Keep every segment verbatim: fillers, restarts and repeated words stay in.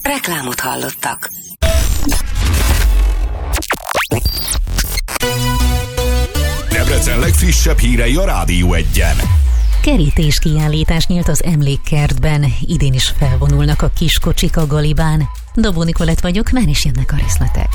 Reklámot hallottak. Debrecen legfrissebb hírei a Rádió Egyen. Kerítés kiállítás nyílt az Emlékkertben. Idén is felvonulnak a kiskocsik a Galibán. Dobó Nikolett vagyok, már is jönnek a részletek.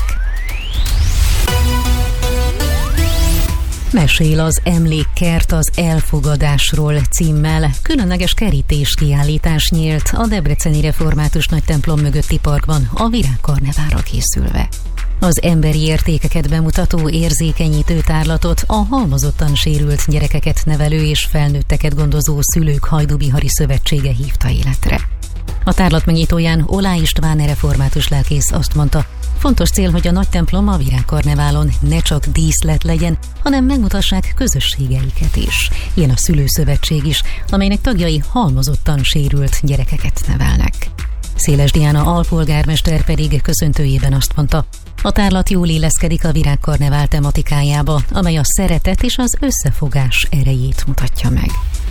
Mesél az Emlékkert az elfogadásról címmel. Különleges kerítés kiállítás nyílt a Debreceni Református Nagytemplom mögötti parkban a Virágkarneválra készülve. Az emberi értékeket bemutató érzékenyítő tárlatot a halmozottan sérült gyerekeket nevelő és felnőtteket gondozó Szülők Hajdubihari Szövetsége hívta életre. A tárlat megnyitóján Olá István református lelkész azt mondta, fontos cél, hogy a Nagytemplom a Virágkarneválon ne csak díszlet legyen, hanem megmutassák közösségeiket is. Ilyen a Szülőszövetség is, amelynek tagjai halmozottan sérült gyerekeket nevelnek. Széles Diana alpolgármester pedig köszöntőjében azt mondta, a tárlat jól illeszkedik a Virágkarnevál tematikájába, amely a szeretet és az összefogás erejét mutatja meg.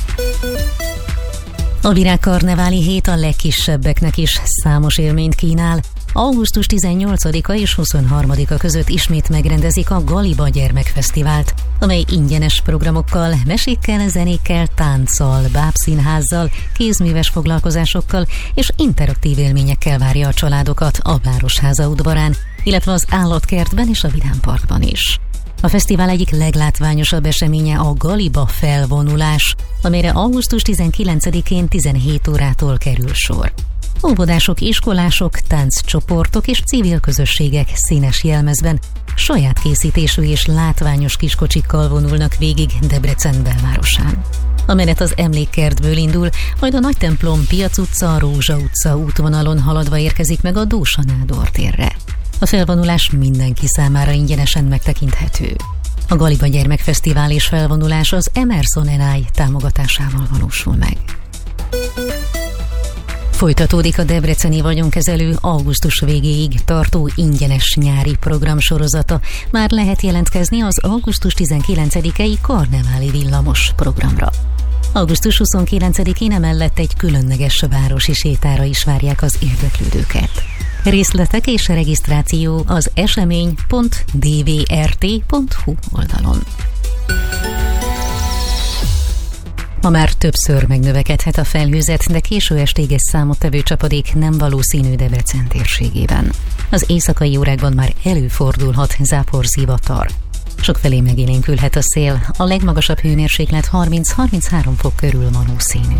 A Virágkarneváli hét a legkisebbeknek is számos élményt kínál. augusztus tizennyolcadika és huszonharmadika között ismét megrendezik a Galiba Gyermekfesztivált, amely ingyenes programokkal, mesékkel, zenékkel, tánccal, bábszínházzal, kézműves foglalkozásokkal és interaktív élményekkel várja a családokat a Városháza udvarán, illetve az Állatkertben és a Vidámparkban is. A fesztivál egyik leglátványosabb eseménye a Galiba felvonulás, amelyre augusztus tizenkilencedikén tizenhét órától kerül sor. Óvodások, iskolások, tánccsoportok és civil közösségek színes jelmezben saját készítésű és látványos kiskocsikkal vonulnak végig Debrecen belvárosán. A menet az Emlékkertből indul, majd a Nagytemplom, Piac utca, Rózsa utca útvonalon haladva érkezik meg a Dósa Nádor térre. A felvonulás mindenki számára ingyenesen megtekinthető. A Galiba Gyermekfesztivál és felvonulás az Emerson and I támogatásával valósul meg. Folytatódik a Debreceni Vagyonkezelő augusztus végéig tartó ingyenes nyári programsorozata. Már lehet jelentkezni az augusztus tizenkilencedikei karneváli villamos programra. augusztus huszonkilencedikén emellett egy különleges városi sétára is várják az érdeklődőket. Részletek és regisztráció az esemény pont d v r t pont h u oldalon. Ma már többször megnövekedhet a felhőzet, de késő estig egy számottevő csapadék nem valószínű Debrecen térségében. Az éjszakai órákban már előfordulhat záporzivatar. Sokfelé megélénkülhet a szél, a legmagasabb hőmérséklet harminc-harminchárom fok körül valószínű.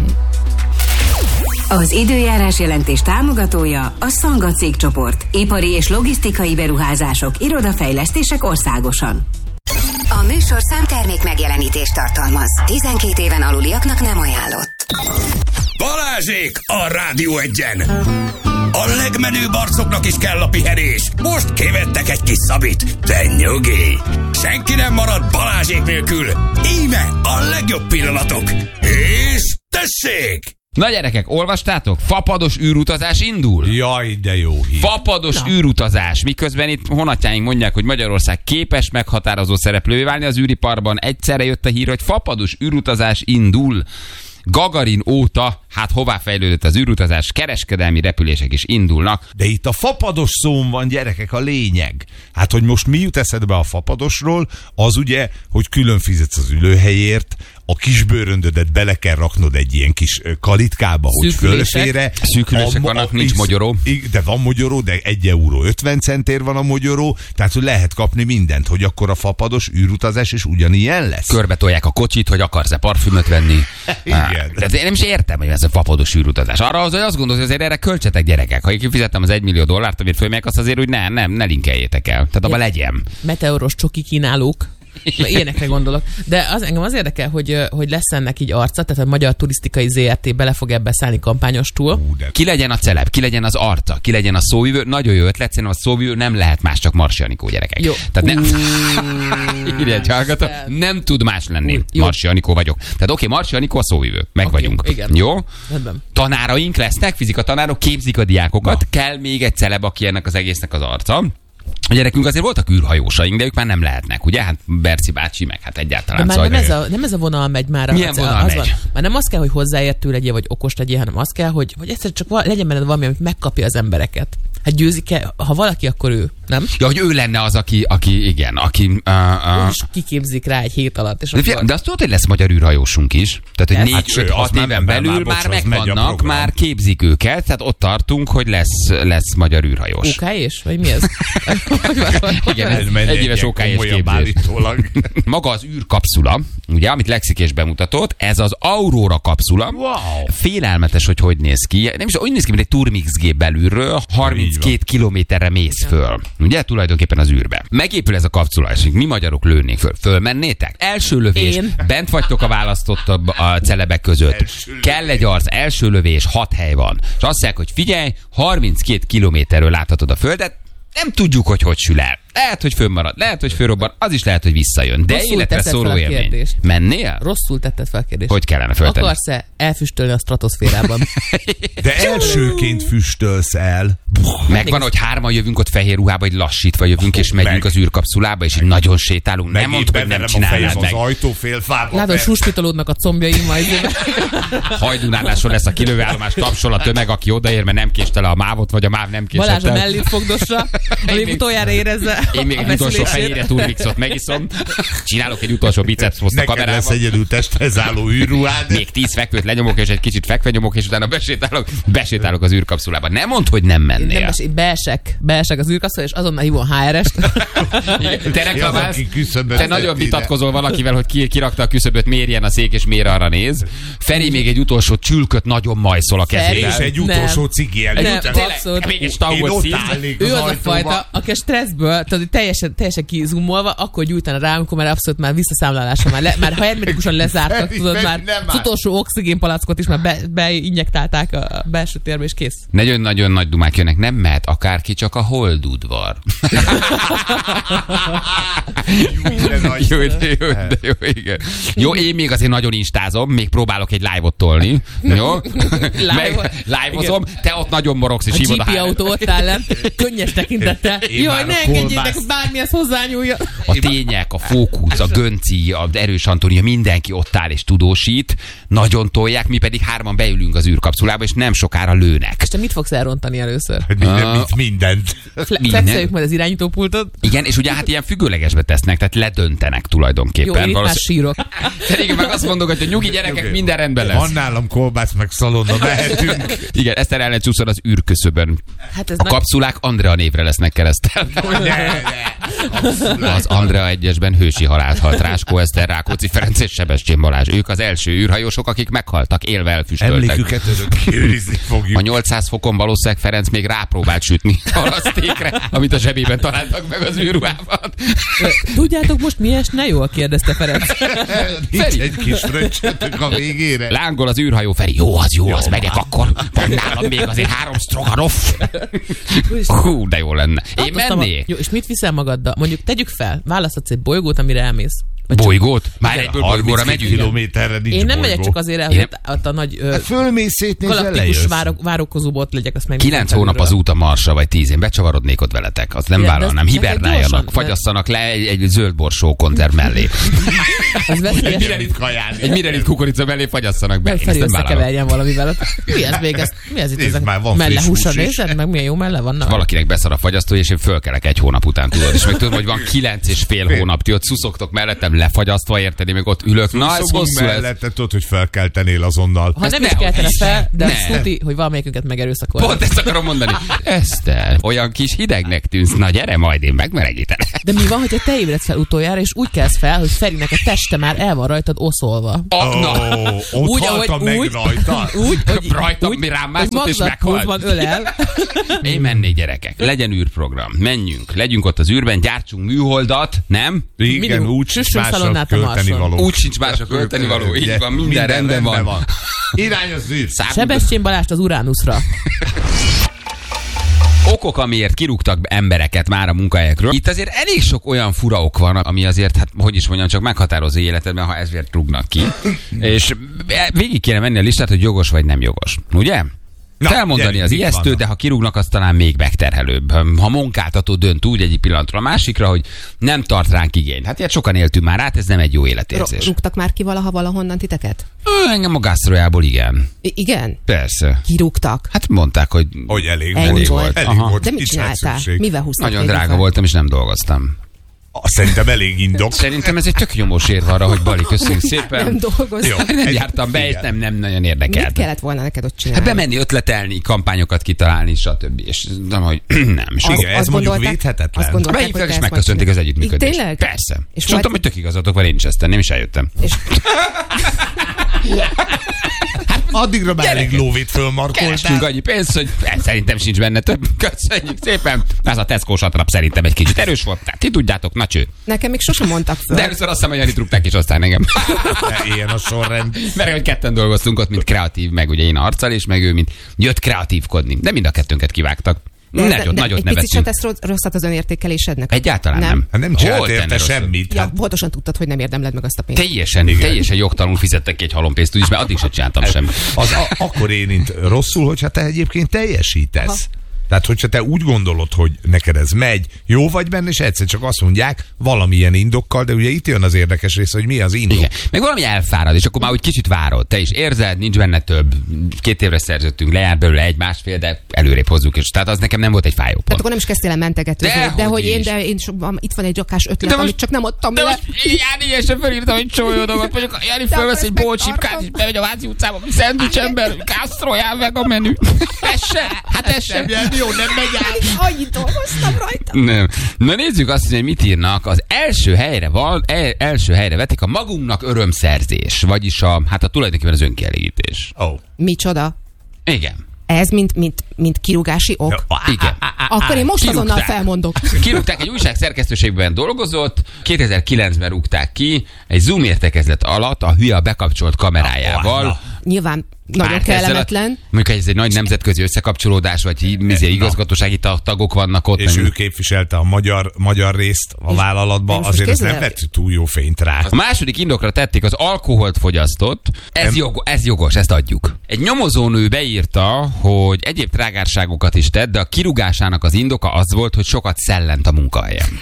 Az időjárás jelentés támogatója a Szanga cégcsoport. Ipari és logisztikai beruházások, irodafejlesztések országosan. A műsorszám termék megjelenítést tartalmaz. tizenkét éven aluliaknak nem ajánlott. Balázsék a Rádió Egyen! A legmenőbb arcoknak is kell a pihenés. Most kivettek egy kis szabit. De nyugi! Senki nem marad Balázsék nélkül. Íme a legjobb pillanatok. És tessék! Na gyerekek, olvastátok? Fapados űrutazás indul? Jaj, de jó hír. Fapados Na. űrutazás. Miközben itt honatjáink mondják, hogy Magyarország képes meghatározó szereplővé válni az űriparban, egyszerre jött a hír, hogy fapados űrutazás indul. Gagarin óta, hát hová fejlődött az űrutazás, kereskedelmi repülések is indulnak. De itt a fapados szón van, gyerekek, a lényeg. Hát, hogy most mi jut eszedbe a fapadosról, az ugye, hogy külön fizetsz az ülőhelyért, a kisbőröndödet bele kell raknod egy ilyen kis kalitkába, hogy fölfére. Szűkülések vannak, nincs mogyoró. De van mogyoró, de egy euró ötven centér van a mogyoró, tehát hogy lehet kapni mindent, hogy akkor a fapados űrutazás is ugyanilyen lesz. Körbe tolják a kocsit, hogy akarsz-e parfümöt venni. Igen. De én nem is értem, hogy ez a fapados űrutazás. Arra az, hogy azt gondolod, hogy azért erre költsetek, gyerekek. Ha én kifizettem az egymillió dollárt, amit fölmegyek, azt azért úgy ne, nem, ne linkeljétek el. Tehát abban legyen. Meteoros csoki kínálók. Ilyenekre gondolok. De az engem az érdekel, hogy, hogy lesz ennek így arca, tehát a Magyar Turisztikai zé er té bele fog ebbe szállni kampányostól. Ú, de... Ki legyen a celeb, ki legyen az arca, ki legyen a szóvivő. Nagyon jó ötlet, szerintem a szóvivő nem lehet más, csak Marsi Anikó, gyerekek. Jó. Tehát nem... Írja egy hallgató, nem tud más lenni. Ú, Marsi Anikó vagyok. Tehát oké, okay, Marsi Anikó a szóvivő. Meg okay, vagyunk. Igen. Jó? Rendben. Tanáraink lesznek, fizika tanárok, képzik a diákokat. Na. Kell még egy celeb, aki ennek az egésznek az arca. A gyerekünk azért voltak űrhajósaink, de ők már nem lehetnek, ugye? Hát Berci bácsi, meg hát egyáltalán. De már nem ez, a, nem ez a vonal megy már. Milyen az, vonal az megy? Van. Már nem az kell, hogy hozzáértő legyél, vagy okos legyél, hanem az kell, hogy, hogy egyszer csak val- legyen benned valami, amit megkapja az embereket. Hát győzik-e, ha valaki, akkor ő, nem? Ja, hogy ő lenne az, aki, aki igen, aki... Uh, uh, És kiképzik rá egy hét alatt. És de, akkor... de azt tudod, hogy lesz magyar űrhajósunk is? Tehát, hogy Hát, négy, öt, hat éven belül már megvannak, már képzik őket, tehát ott tartunk, hogy lesz, lesz magyar űrhajós. ó ká és? Vagy mi ez? Igen, ez egy éves ó ká és képzés. Maga az űrkapszula, ugye, amit Lexikés bemutatott, ez az Aurora kapszula. Wow. Félelmetes, hogy hogy néz ki. Nem is úgy néz ki, mint egy Turmix gép belülről, harminckét kilométerre mész föl. Ugye, tulajdonképpen az űrbe. Megépül ez a kapszula, és mi magyarok lőnénk föl. Fölmennétek? Első lövés. Én. Bent vagytok a választottabb a celebek között. Kell egy arc, első lövés, hat hely van. És azt mondják, hogy figyelj, harminckét kilométerről láthatod a földet, nem tudjuk, hogy hogy sül el. Lehet, hogy fönnmarad, lehet, hogy fölrobban, az is lehet, hogy visszajön. De Rosszul életre tetted szóló fel a élmény. kérdést. Mennél? Rosszul tetted fel a kérdést. Hogy kellene föltenni? Akarsz-e elfüstölni a stratoszférában? De elsőként füstölsz el. Megvan, hogy hárman jövünk ott fehér ruhába, hogy lassítva jövünk, és megyünk meg. az űrkapszulába, és így nagyon sétálunk. Nem mondd, hogy nem csinálnád meg. Az ajtófélfába. Látod, suspitolódnak a combjaim majd. Hajdunáláson lesz a kilövőállomás, tapsol a tömeg, aki odaér, mert nem késte le a mávot, vagy a máv nem késett Balázs a el. mellét fogdossa, hogy utoljára érezze Én még a egy utolsó feszülését. fehérje turmixot megiszom. Csinálok egy utolsó bicepsposzt a Neked lesz kamerában. egyedül testhez álló űrruhád. Még tíz fekvőt lenyomok, és egy kicsit fekve nyomok, és utána besétálok, besétálok az űrkapszulába. Nem mondd, hogy nem Én mennél. nem, én beesek, beesek az űrkapszula, és azonnal hívom há er est. Te reklamálsz, aki küszöböt te nagyon tett ide. vitatkozol valakivel, hogy ki, kirakta a küszöböt, mérjen a szék, és mér arra néz. Feri még egy utolsó csülköt nagyon majszol a Feri? kezével. És egy utolsó cigi Nem, előtt. tényleg, abszolút. Még egy Én stangot ott szív. állnék Ő az a ajtóba. fajta, aki a stresszből, tudod, teljesen, teljesen kizumolva, akkor gyújtana rá, amikor már abszolút már visszaszámlálása már, le, már ha hermetikusan lezártak, Feri, tudod, Feri, már nem az áll. utolsó oxigénpalackot is már be, beinjektálták a belső térbe, és kész. Nagyon-nagyon nagy dumák jönnek, nem mehet akárki, csak a holdudvar. Jó, de nagy. Jó, de jó, de jó, igen. Jó, én még azért nagyon instázom, még próbálok egy live-ot tolni. Jó? Meg live-ozom, te ott nagyon morogsz és A hívod a gé pé há er. autó ott áll lent, könnyes tekintettel. Én Jaj, már ne a engedjétek, kolbász- hogy bármihez hozzányúlja. A tények, a fókusz, a Gönci, a Erős Antónia, mindenki ott áll és tudósít, nagyon tolják, mi pedig hárman beülünk az űrkapszulába, és nem sokára lőnek. És te mit fogsz elrontani először? Minden, Ah. mit, mindent. Fle- Minden. Flexeljük majd az irányítópultot. Igen, és ugye hát ilyen függőlegesbe tesznek, tehát ledöntenek Jó, tulajdonképpen. én itt már sírok. Pedig meg azt mondok, hogy nyugi gyerekek, minden rendben lesz. Van nálam kolbász, meg szalonna, mehetünk. Igen, Eszter ellen csúszol az űrköszöbön. Hát ez A nagy... kapszulák Andrea névre lesznek keresztelve. Ne, ne. Az Andrea egyesben hősi halált halt Ráskó Eszter, Rákóczi Ferenc és Sebestyén Balázs. Ők az első űrhajósok, akik meghaltak, élve elfüstöltek. Emléküket örökké őrizni fogjuk. A nyolcszáz fokon valószínűleg Ferenc még rápróbált sütni a lasztékre, amit a zsebében találtak meg az űrruhában. Tudjátok most mi esne jól? Kérdezte Ferenc. Nincs egy kis fröccsetük a végére. Lángol az űrhajó, Feri. Jó, az jó, az megyek akkor. Van nálam még azért három stroganoff. Hú, de jó lenne. Én Tartoztam a- mennék. Jó, és mit viszel magaddal? Mondjuk tegyük fel, választhatsz egy bolygót, amire elmész. Vagy csak- Bolygót? Már egyből bolygóra harminckét megyünk? kilométerre nincs Én nem bolygó. megyek csak azért el, Én- hogy ott, ott a nagy ö, Fölmész, szétnézel, galaktikus lejössz. várok, várokozóba ott legyek, azt meg Kilenc hónap az út a Marsra, vagy tíz. Én becsavarodnék ott veletek. Azt nem Igen, de vállalnám. ez- neked Hibernáljanak. gyorsan, Fagyasszanak le egy, egy zöld borsó konzerv mellé. Az veszélyes. Mirelit kaján. Egy mirelit kukorica mellé fagyasszanak be. Meg Én felé ezt nem vállalom. összekeverjen valamivel. Ott. Mi ez még? Ez, mi ez itt? Nézd Ezek már, van melle friss húsa, hús is. nézed meg milyen jó melle vannak. Valakinek beszar a fagyasztó, és én fölkelek egy hónap után, tudod. És meg tudom, hogy van kilenc és fél hónap, ti ott szuszogtok mellettem lefagyasztva, érted, én meg ott ülök. Na, ez Szokunk hosszú lesz. mellette, tudod, hogy felkeltenél azonnal. Ha Ezt nem is ne- keltene fel, de Ne. azt tuti, hogy valamelyikünket megerőszakolnak. Pont ezt akarom mondani. Eszter, olyan kis hidegnek tűnsz. Na gyere, majd én megmelegítelek. De mi van, hogyha te ébredsz fel utoljára, és úgy kelsz fel, hogy Ferinek a teste már el van rajtad oszolva. Oh, na. Ó, ott Úgy, haltam ahogy- meg úgy- rajta. Úgy, hogy, Rajtam, úgy, mi rám hogy mászott, és magzatpózban meghalt. ölel. Én mennék, gyerekek. Legyen űrprogram. Menjünk. Legyünk ott az űrben, gyártsunk műholdat, nem? Igen, Minimum. úgy sincs Süssünk másra szalonnát a költeni Marson. való. Úgy sincs másra költeni való. Így Ugye, van, minden rendben van. Irány az űr. Számunk- Sebestyén Balást az Uránuszra. Okok, amiért kirúgtak embereket már a munkahelyekről. Itt azért elég sok olyan fura ok van, ami azért, hát hogy is mondjam, csak meghatározó életedben, ha ezért rúgnak ki. És végig kéne menni a listát, hogy jogos vagy nem jogos. Ugye? Na, felmondani gyerünk, az ijesztő, vannak. De ha kirúgnak, az talán még megterhelőbb. Ha munkáltató dönt úgy egyik pillanatra a másikra, hogy nem tart ránk igényt. Hát ilyet sokan éltünk már át, ez nem egy jó életérzés. Rúgtak már ki valaha valahonnan titeket? Ö, engem a gasztrojából igen. I- igen? Persze. Kirúgtak? Hát mondták, hogy... Hogy elég, elég volt. volt. Elég volt. De mit csináltál? Mivel húztak? Nagyon drága voltam, és nem dolgoztam. Szerintem elég indok. Szerintem ez egy tök nyomós érv arra, hogy Bali, köszönjük szépen. Nem dolgoztam. Nem jártam be, és nem, nem nagyon érdekelt. Mit kellett volna neked ott csinálni? Hát bemenni, ötletelni, kampányokat kitalálni, stb. És nem, hogy nem. És az, igen, ez mondjuk védhetetlen. Beívtak, és megköszönték az együttműködést. Tényleg? Persze. És és mondtam, hogy tök igazatok van, én is ezt tenném, és eljöttem. És... Addigra már elég lóvét fölmarkoltál. Kerestünk annyi pénzt, hogy szerintem sincs benne több. Köszönjük szépen. Ez a Tesco satrap szerintem egy kicsit erős volt. Tehát ti tudjátok, na cső. Nekem még sosem mondtak föl. De először azt hiszem, hogy Janit rúgták, és aztán engem. De ilyen a sorrend. Mert hogy ketten dolgoztunk ott, mint kreatív, meg ugye én arccal, és meg ő, mint jött kreatívkodni. De mind a kettőnket kivágtak. De, Nagyot, de, nagyot egy nevettünk. picit sem tesz rosszat az önértékelésednek? Egyáltalán nem. nem. Hát nem csinált érte semmit. Ja, Hát... pontosan tudtad, hogy nem érdemled meg azt a pénzt. Teljesen, teljesen jogtalanul fizettek ki egy halompénzt, úgyis, mert addig sem csináltam semmit. Az a, akkor érint rosszul, hogyha te egyébként teljesítesz. Aha. Tehát, hogyha te úgy gondolod, hogy neked ez megy, jó vagy benne, és egyszer csak azt mondják valamilyen indokkal, de ugye itt jön az érdekes rész, hogy mi az indok. Igen. Meg valami elfárad, és akkor már úgy kicsit várod. Te is érzed, nincs benne több. Két évre szerződtünk, lejár belőle egy másfél, de előrébb hozzuk. És tehát az nekem nem volt egy fájó pont. Tehát akkor nem is kezdtél el mentegetőzni. De, de hogy én, de én so, itt van egy rakás ötlet, de most, amit csak nem adtam de le. Most Jáni ilyesen felírtam egy csomó jó dolgot. Mondjuk Jáni fölvesz egy bolcsipkát, és bemegy a Váci utcába, szendvics ember, Castroján meg a menü. Ez se, hát ez sem. Jó, nem megy át. Annyit dolgoztam rajta. Nem. Na nézzük azt, hogy mit írnak. Az első helyre van, el, első helyre vetik a magunknak örömszerzés, vagyis a, hát a tulajdonképpen az önkielégítés. Oh. Micsoda? Igen. Ez mint, mint, mint kirúgási ok? Ja, igen. Akkor én most Kirúgták. azonnal felmondok. Kirúgták, egy újság szerkesztőségben dolgozott, kétezer-kilencben rúgták ki, egy Zoom értekezlet alatt a hülye bekapcsolt kamerájával. Na, Nyilván nagyon Bár kellemetlen. A, mondjuk ez egy nagy nemzetközi összekapcsolódás, vagy igazgatósági tagok vannak ott. És meg... ő képviselte a magyar, magyar részt a vállalatban, azért ez nem vett túl jó fényt rá. A második indokra tették az alkoholt fogyasztott. Ez, jog, ez jogos, ezt adjuk. Egy nyomozónő beírta, hogy egyéb trágárságokat is tett, de a kirúgásának az indoka az volt, hogy sokat szellent a munkahelyen.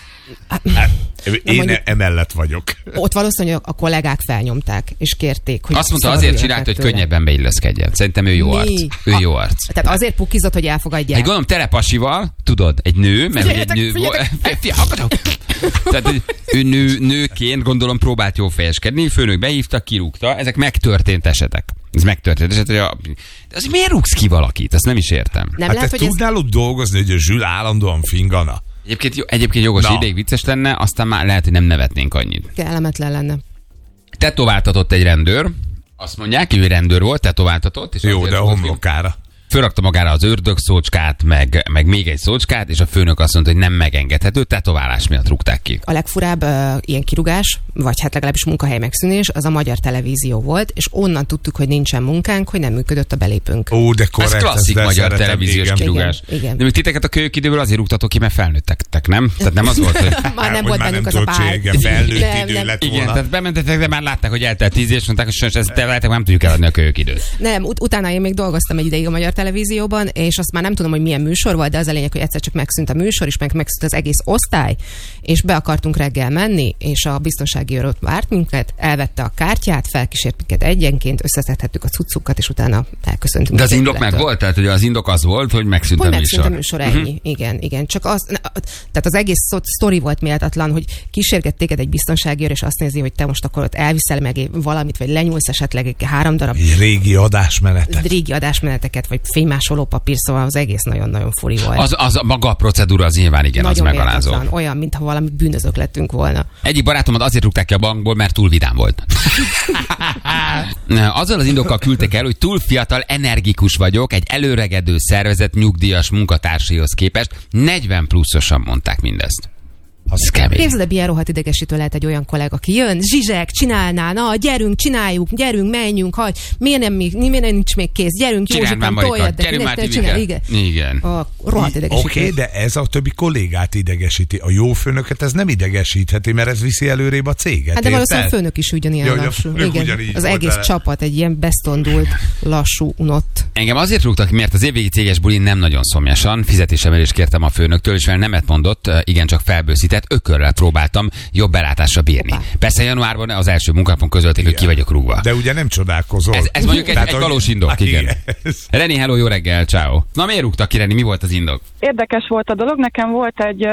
Hát, én mondjuk, emellett vagyok. Ott valószínűleg a kollégák felnyomták, és kérték, hogy... Azt mondta, azért csinálta, hogy könnyebben beilleszkedjen. Szerintem ő jó Mi? arc. Ő a, jó arc. Tehát azért pukizott, hogy elfogadják. Egy gondolom telepasival, tudod, egy nő, mert egy nő... Tehát ő nő, nőként gondolom próbált jó fejeskedni, főnök behívta, kirúgta, ezek megtörtént esetek. Ez megtörtént eset, hogy a... De azért miért rúgsz ki valakit? Azt nem is értem. Nem hát lehet, te hogy tudnál ez... ott dolgozni, hogy a Zsül állandóan fingana? Egyébként, egyébként jogos, Na. ideig vicces lenne, aztán már lehet, hogy nem nevetnénk annyit. kellemetlen lenne. Tetováltatott egy rendőr, azt mondják, hogy ő rendőr volt, tetováltatott. És jó, de a homlokára. Fölrakta magára az ördög szócskát, meg, meg még egy szócskát, és a főnök azt mondta, hogy nem megengedhető, tetoválás miatt rúgták ki. A legfurább uh, ilyen kirugás, vagy hát legalábbis munkahely megszűnés, az a Magyar Televízió volt, és onnan tudtuk, hogy nincsen munkánk, hogy nem működött a belépőnk. Ó, de korrekt, ez klasszik ez magyar szeretem, televíziós igen. kirúgás. Igen, igen. De még titeket a kölyökidőből azért rúgtatok ki, mert felnőttek, nem? Tehát nem az volt, hogy... Már nem hogy volt már bennünk nem az a tudod, pár. igen, felnőtt Nem, idő nem. lett Igen, volna. tehát bementetek, de már látták, hogy eltelt tíz év, és mondták, hogy sajnos ezt te veletek nem tudjuk eladni a kölyökidőt. Nem, ut- utána én még dolgoztam egy ideig a Magyar Televízióban, és azt már nem tudom, hogy milyen műsor volt, de az a lényeg, hogy egyszer csak megszűnt a műsor, és meg megszűnt az egész osztály, és be akartunk reggel menni, és a biztonsági őr ott várt minket, elvette a kártyát, felkísért minket egyenként, összeszedhettük a cuccukat, és utána elköszöntünk. De az indok meg volt? Tehát hogy az indok az volt, hogy megszűnt Hogy a megszűnt a műsor. műsor, ennyi. Uh-huh. Igen, igen. Csak az, tehát az egész sztori volt méltatlan, hogy kísérget téged egy biztonsági őr, és azt nézi, hogy te most akkor ott elviszel meg valamit, vagy lenyúlsz esetleg egy három darab Egy régi adásmenetet. régi adásmeneteket, vagy fénymásoló papír, szóval az egész nagyon-nagyon furi volt. Az, az maga a procedúra az nyilván igen, nagyon az megalázó. méltatlan, olyan, mintha valami bűnözők lettünk volna. Egyik barátomat azért rúgták ki a bankból, mert túl vidám volt. Azzal az indokkal küldtek el, hogy túl fiatal, energikus vagyok, egy előregedő szervezet nyugdíjas munkatársaihoz képest. negyven pluszosan mondták mindezt. Az kemény. Képzeld, milyen rohadt idegesítő lehet egy olyan kollega, aki jön, zsizsek, csinálná, na, gyerünk, csináljuk, gyerünk, menjünk, hagy, miért nem, még, miért nem nincs még kész, gyerünk, Józsikám, toljad, de gyerünk már, csinál, igen. Igen. A rohadt idegesítő. Oké, okay, de ez a többi kollégát idegesíti. A jó főnöket ez nem idegesítheti, mert ez viszi előrébb a céget. Hát de valószínűleg a főnök is ugyanilyen Jaj, lassú. Igen, az egész vele. Csapat egy ilyen besztondult, lassú, unott. Engem azért rúgtak, mert az évvégi céges bulin nem nagyon szomjasan. Fizetésemelést kértem a főnöktől, és mivel nemet mondott, igen, csak felbőszített, ökörrel próbáltam jobb belátásra bírni. Opa. Persze januárban az első munkánapon közölték, igen, hogy ki vagyok rúgva. De ugye nem csodálkozol. Ez, ez mondjuk egy, egy hogy... valós indok, igen. igen. Reni, hello, jó reggel, ciao. Na miért rúgtak ki, Reni? Mi volt az indok? Érdekes volt a dolog. Nekem volt egy uh,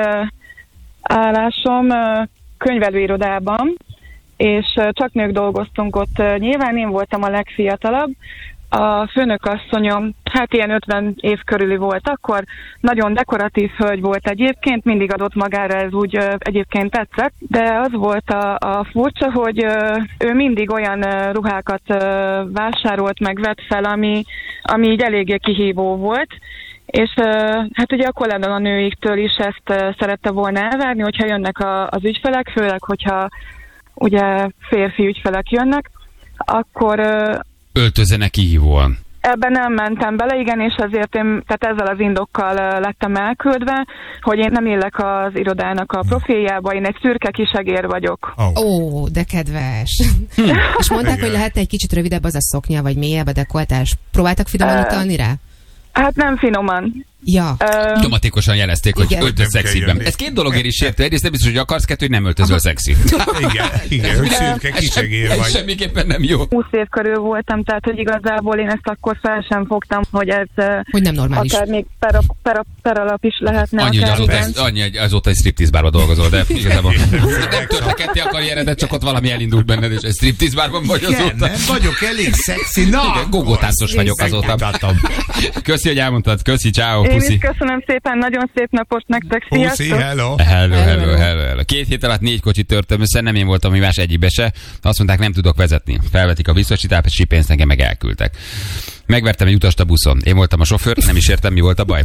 állásom uh, könyvelőirodában, és uh, csak nők dolgoztunk ott. Uh, nyilván én voltam a legfiatalabb. A főnökasszonyom, hát ilyen ötven év körüli volt akkor, nagyon dekoratív hölgy volt egyébként, mindig adott magára, ez úgy ö, egyébként tetszett, de az volt a, a furcsa, hogy ö, ő mindig olyan ö, ruhákat ö, vásárolt, meg vett fel, ami, ami így eléggé kihívó volt, és ö, hát ugye a kollega nőiktől is ezt ö, szerette volna elvárni, hogyha jönnek a, az ügyfelek, főleg, hogyha ugye férfi ügyfelek jönnek, akkor... Ö, öltözzenek kihívóan. Ebben nem mentem bele, igen, és ezért én, tehát ezzel az indokkal lettem elküldve, hogy én nem illek az irodának a profiljába, én egy szürke kisegér vagyok. Ó, oh. oh, de kedves. És mondták, hogy lehetne egy kicsit rövidebb az a szoknya, vagy mélyebb a dekoltás. Próbáltak finoman uh, utalni rá? Hát nem finoman. Ja. Uh, Automatikusan jelezték, hogy igen. öltöz szexiben. Ez két dologért is érte. Egyrészt nem biztos, hogy akarsz, kettő, hogy nem öltözöl szexi. Igen, igen, hogy szürke kisegér vagy. Ez semmiképpen nem jó. húsz év körül voltam, tehát hogy igazából én ezt akkor fel sem fogtam, hogy ez hogy nem normális. Akár még per, per, per alap is lehetne. Annyi, hogy azóta, annyi, azóta egy striptease bárban dolgozol, de igazából nem törte ketté a karrieredet, csak ott valami elindult benned, és egy striptease bárban vagy azóta. Nem vagyok elég szexi, na! Igen, gogótáncos vagyok azóta. Köszi, hogy elmondtad. Köszi, ciao, Én puszi. is köszönöm szépen, nagyon szép napot nektek, sziasztok! Puszi, hello. Hello, hello, hello, hello. Két hét alatt négy kocsit törtem össze, nem én voltam hibás egyikbe se. Azt mondták, nem tudok vezetni. Felvetik a biztosítási pénzt, engem meg elküldtek. Megvertem egy utast a buszon. Én voltam a sofőr, nem is értem, mi volt a baj.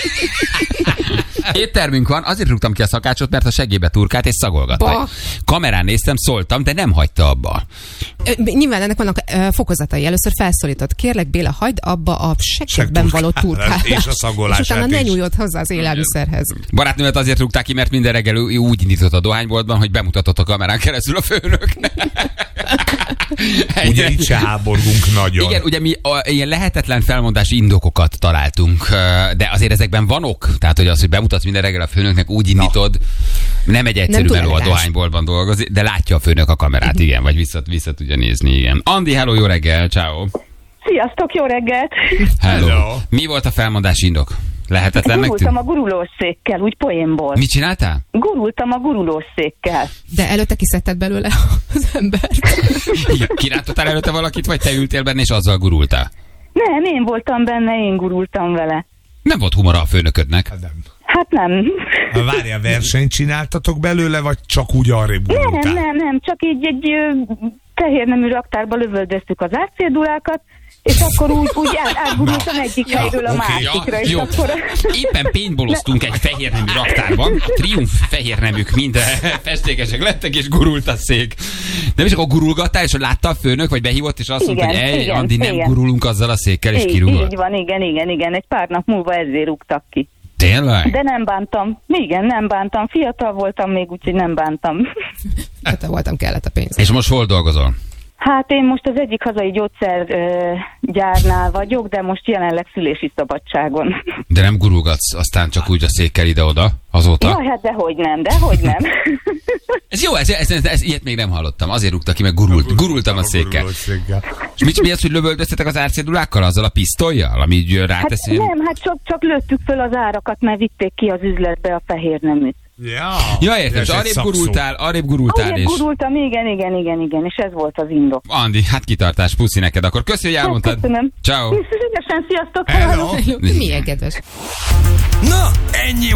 Éttermünk van, azért rúgtam ki a szakácsot, mert a segébe turkált és szagolgatta. Kamerán néztem, szóltam, de nem hagyta abba. Nyilván ennek vannak uh, fokozatai. Először felszólított. Kérlek, Béla, hagyd abba a segédben való turkálást. És a szagolását és utána ne is. nyújod hozzá az élelmiszerhez. Barátnőmet azért rúgták ki, mert minden reggel úgy indított a dohányboltban, hogy bemutatott a kamerán keresztül a főnök. Ugye itt se háborgunk nagyon. Igen, ugye mi a, ilyen lehetetlen felmondási indokokat találtunk, de azért ezekben van ok. Tehát, hogy az, hogy bemutatsz minden reggel a főnöknek, úgy indítod, no. nem egy egyszerű meló a dohányboltban dolgozni, de látja a főnök a kamerát, igen, vagy vissza, vissza tudja nézni, igen. Andi, hello, jó reggel, ciao. Sziasztok, jó reggelt! Hello. hello. Mi volt a felmondási indok? Lehetetlennek tűnt? Gurultam a gurulószékkel, úgy poénból. Mit csináltál? Gurultam a gurulószékkel. De előtte kiszedted belőle az embert. Igen, kirántottál előtte valakit, vagy te ültél benne, és azzal gurultál? Nem, én voltam benne, én gurultam vele. Nem volt humora a főnöködnek? Hát nem. Hát nem. Várjál, versenyt csináltatok belőle, vagy csak úgy arrébb gurultál? Nem, nem, nem, csak így egy fehérnemű raktárba lövöldöztük az árcédulákat, és akkor úgy, úgy át, átgurultam egyik ja, helyről a okay, másikra. Ja, jó. Akkor... Éppen paintballoztunk egy fehérnemű raktárban. Triumf fehérneműk minden festékesek lettek, és gurult a szék. Nem is akkor gurulgattál, és látta a főnök, vagy behívott, és azt igen, mondta, hogy ej, Andi, nem igen. gurulunk azzal a székkel, és kirúgott. Így van, igen, igen, igen. Egy pár nap múlva ezért rúgtak ki. Tényleg? De nem bántam. Igen, nem bántam. Fiatal voltam még, úgyhogy nem bántam. Fiatal voltam, kellett a pénz. És most hol dolgozol? Hát én most az egyik hazai gyógyszergyárnál vagyok, de most jelenleg szülési szabadságon. De nem gurulgatsz aztán csak úgy a székkel ide-oda azóta? Jaj, hát dehogy nem, dehogy nem. Ez jó, ez, ez, ez, ez, ilyet még nem hallottam. Azért rúgta ki, meg gurult, gurultam a székkel. És mit, mi az, hogy lövöldöztetek az árcédulákkal, azzal a pisztollyal, ami így ráteszi? Hát nem, hát csak, csak lőttük föl az árakat, mert vitték ki az üzletbe a fehérneműt. Ja, ja, értem, és arrébb gurultál, arrébb gurultál, arrébb és... gurultam, igen, igen, igen, igen, és ez volt az indok. Andi, hát kitartás, puszi neked, akkor köszi, hogy elmondtad. Köszönöm. Ciao. Szívesen, sziasztok. Hello. Milyen kedves. Na, ennyi